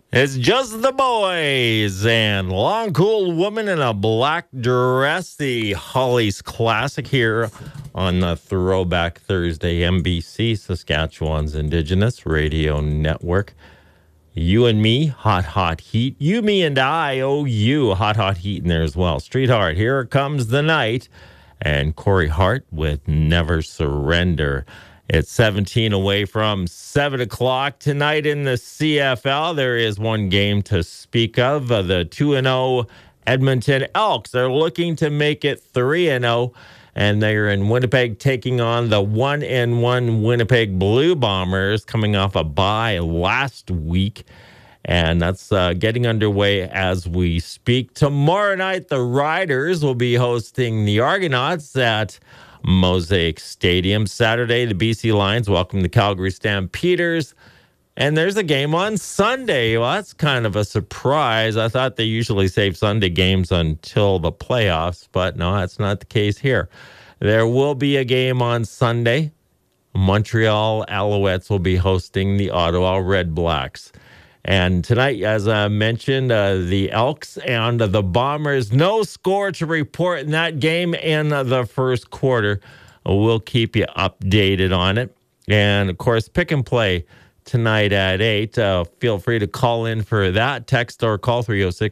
It's just the boys and Long Cool Woman in a Black Dress, the Holly's Classic here on the Throwback Thursday, NBC, Saskatchewan's Indigenous Radio Network. You and me, hot heat. You, me, and I owe you hot heat in there as well. Streetheart, here comes the night. And Corey Hart with Never Surrender. It's 17 away from 7 o'clock tonight in the CFL. There is one game to speak of. The 2-0 Edmonton Elks are looking to make it 3-0, and they're in Winnipeg taking on the 1-1 Winnipeg Blue Bombers coming off a bye last week. And that's getting underway as we speak. Tomorrow night, the Riders will be hosting the Argonauts at Mosaic Stadium. Saturday, the BC Lions welcome the Calgary Stampeders. And there's a game on Sunday. Well, that's kind of a surprise. I thought they usually save Sunday games until the playoffs, but no, that's not the case here. There will be a game on Sunday. Montreal Alouettes will be hosting the Ottawa Red Blacks. And tonight, as I mentioned, the Elks and the Bombers, no score to report in that game in the first quarter. We'll keep you updated on it. And, of course, pick and play tonight at 8. Feel free to call in for that. Text or call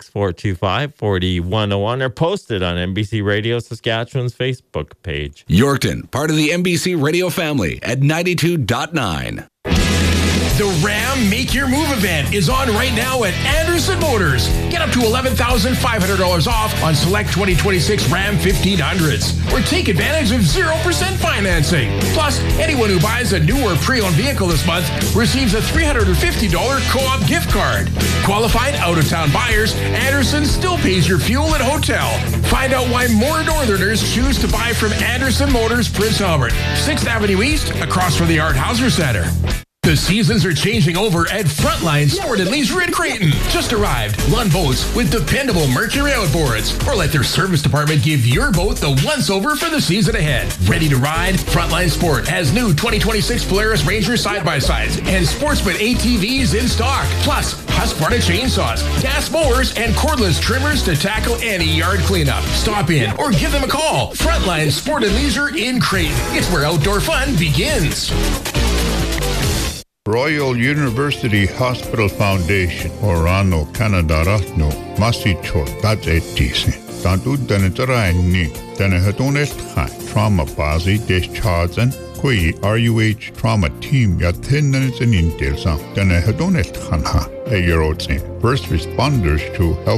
306-425-4101 or post it on NBC Radio Saskatchewan's Facebook page. Yorkton, part of the NBC Radio family at 92.9. The Ram Make Your Move event is on right now at Anderson Motors. Get up to $11,500 off on select 2026 Ram 1500s. Or take advantage of 0% financing. Plus, anyone who buys a new or pre-owned vehicle this month receives a $350 co-op gift card. Qualified out-of-town buyers, Anderson still pays your fuel and hotel. Find out why more Northerners choose to buy from Anderson Motors, Prince Albert, 6th Avenue East, across from the Art Hauser Center. The seasons are changing over at Frontline Sport and Leisure in Creighton. Just arrived Lund boats with dependable Mercury outboards. Or let their service department give your boat the once-over for the season ahead. Ready to ride? Frontline Sport has new 2026 Polaris Ranger side-by-sides and Sportsman ATVs in stock. Plus, Husqvarna chainsaws, gas mowers, and cordless trimmers to tackle any yard cleanup. Stop in or give them a call. Frontline Sport and Leisure in Creighton. It's where outdoor fun begins. Royal University Hospital Foundation, Orano, Canadaratno, Masichor, that's etisi. Tantu Denetaraini, Denehadonet High, Trauma Bazi, Descharzen, Kui RUH Trauma Team, Yatinens and Intelsa, Denehadonet Hanha, a year old first responders to health.